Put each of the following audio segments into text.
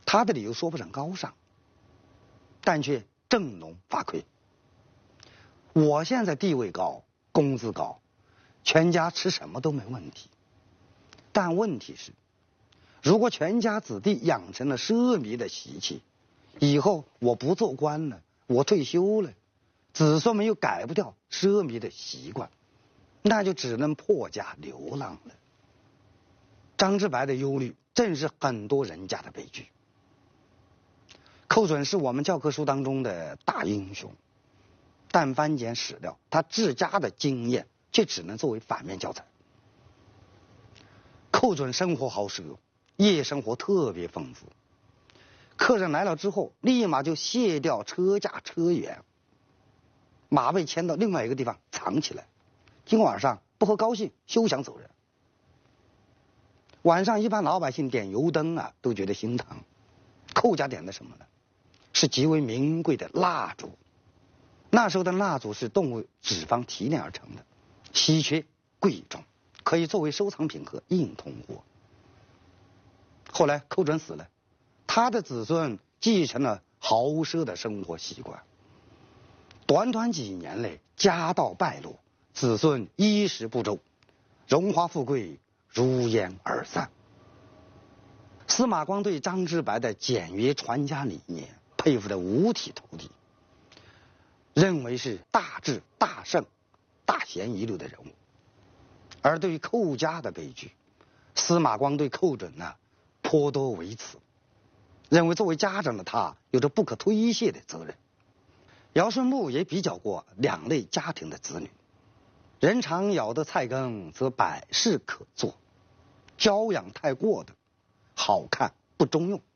他的理由说不上高尚，但却振聋发聩。我现在地位高，工资高，全家吃什么都没问题。但问题是，如果全家子弟养成了奢靡的习气，以后我不做官了，我退休了，子孙们又改不掉奢靡的习惯，那就只能破家流浪了。张之白的忧虑正是很多人家的悲剧。寇准是我们教科书当中的大英雄，但翻检史料，他治家的经验却只能作为反面教材。寇准生活豪奢，夜生活特别丰富，客人来了之后，立马就卸掉车架车辕，马被牵到另外一个地方藏起来，今晚上不喝高兴，休想走人。晚上一般老百姓点油灯啊，都觉得心疼。寇家点的什么呢？是极为名贵的蜡烛。那时候的蜡烛是动物脂肪提炼而成的，稀缺贵重，可以作为收藏品和硬通货。后来寇准死了，他的子孙继承了豪奢的生活习惯。短短几年内，家道败落，子孙衣食不周，荣华富贵如烟而散。司马光对张之白的简约传家理念佩服得五体投地，认为是大智大圣大贤一流的人物。而对于寇家的悲剧，司马光对寇准呢颇多为辞，认为作为家长的他有着不可推卸的责任。尧舜墓也比较过两类家庭的子女，人常咬得菜羹，则百事可做；教养太过的，好看不中用。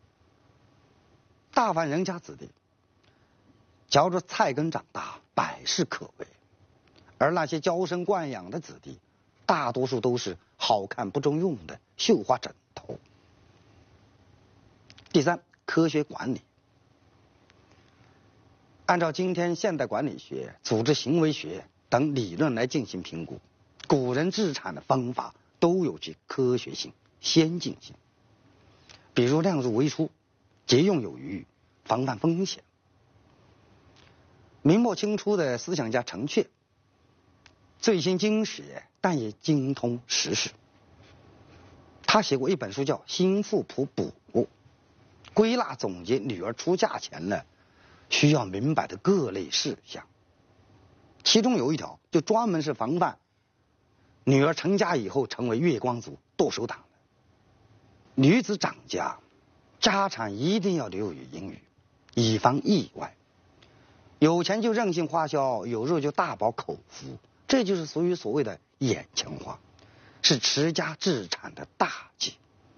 大凡人家子弟嚼着菜羹长大，百事可为；而那些娇生惯养的子弟，大多数都是好看不中用的绣花枕头。第三，科学管理。按照今天现代管理学、组织行为学等理论来进行评估，古人治产的方法都有其科学性、先进性。比如量入为出，节用有余，防范风险。明末清初的思想家程阙，最新经学，但也精通时事。他写过一本书叫《新妇谱补》，归纳总结女儿出嫁前呢需要明白的各类事项。其中有一条就专门是防范女儿成家以后成为月光族、剁手党的。女子长家，家产一定要留有盈余，以防意外。有钱就任性花销，有肉就大饱口福，这就是属于所谓的眼前花，是持家治产的大忌。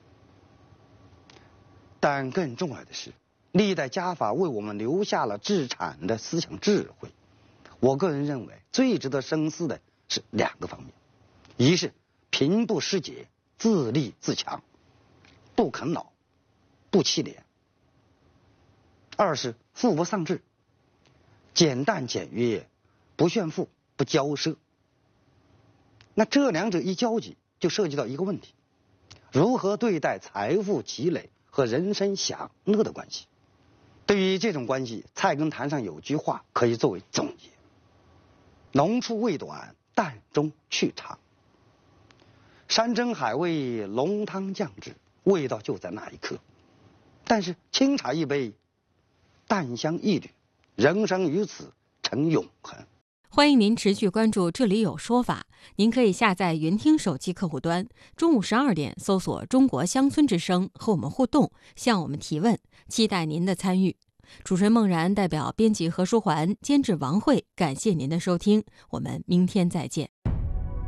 但更重要的是，历代家法为我们留下了治产的思想智慧。我个人认为，最值得深思的是两个方面：一是贫不失节，自立自强，不啃老，不欺廉；二是富不丧志，简淡简约，不炫富，不骄奢。那这两者一交集，就涉及到一个问题：如何对待财富积累和人生享乐的关系。对于这种关系，菜根谭上有句话可以作为总结：浓处味短，淡中去长。山珍海味，浓汤酱汁，味道就在那一刻。但是清茶一杯，淡香一缕，人生于此成永恒。 欢迎您持续关注这里有说法，您可以下载云听手机客户端，中午12点搜索中国乡村之声和我们互动，向我们提问，期待您的参与。主持人孟然代表编辑何书桓，监制王慧，感谢您的收听，我们明天再见。